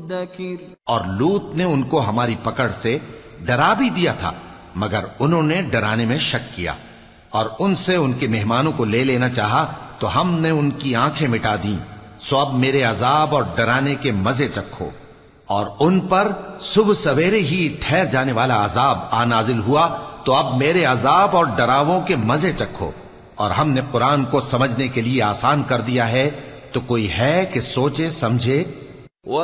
मुद्दकिर। और लूत ने उनको हमारी पकड़ से डरा भी दिया था, मगर उन्होंने डराने में शक किया और उनसे उनके मेहमानों को ले लेना चाहा तो हमने उनकी आंखें मिटा दी। सो अब मेरे अजाब और डराने के मजे चखो। और उन पर सुबह सवेरे ही ठहर जाने वाला अजाब आ नाजिल हुआ, तो अब मेरे अजाब और डरावों के मजे चखो। और हमने कुरान को समझने के लिए आसान कर दिया है, तो कोई है कि सोचे समझे।